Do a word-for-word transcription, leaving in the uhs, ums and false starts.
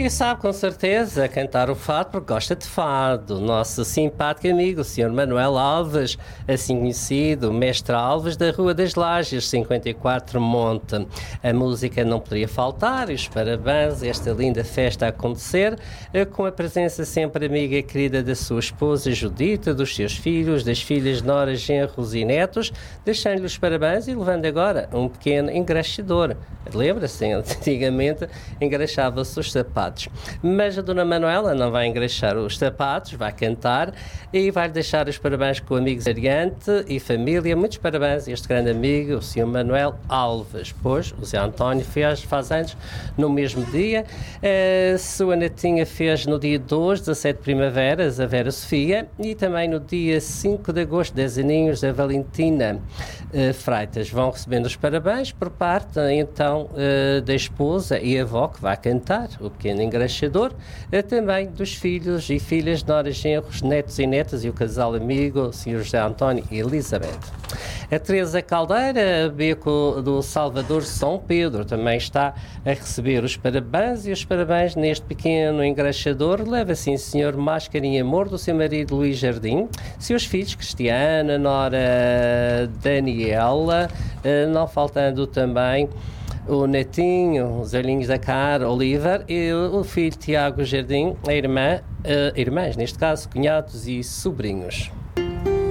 E sabe com certeza cantar o fado porque gosta de fado. Nosso simpático amigo, o senhor Manuel Alves, assim conhecido, mestre Alves da Rua das Lajes, cinquenta e quatro Monte. A música não poderia faltar e os parabéns a esta linda festa a acontecer, com a presença sempre amiga e querida da sua esposa Judita, dos seus filhos, das filhas, noras, genros e netos, deixando-lhe os parabéns e levando agora um pequeno engraxador. Lembra-se, antigamente engraxava-se os sapatos. Mas a dona Manuela não vai engraxar os sapatos, vai cantar e vai deixar os parabéns com amigos adiante e família. Muitos parabéns a este grande amigo, o senhor Manuel Alves. Pois, o Zé António fez, faz anos no mesmo dia. A sua netinha fez no dia dois, dezassete primaveras, a Vera Sofia, e também no dia cinco de agosto, dez aninhos, a Valentina uh, Freitas. Vão recebendo os parabéns por parte, então, uh, da esposa e avó, que vai cantar, o pequeno engraxador, uh, também dos filhos e filhas, noras, genros, netos e netas, e o casal amigo, o senhor José António e Elizabeth. A Teresa Caldeira, beco do Salvador São Pedro, também está a receber os parabéns, e os parabéns neste pequeno engraxador leva, sim senhor, mais carinho e amor do seu marido Luís Jardim, seus filhos Cristiana, nora Daniela, não faltando também o netinho, os olhinhos da cara, Oliver, e o filho Tiago Jardim, a irmã, uh, irmãs, neste caso, cunhados e sobrinhos.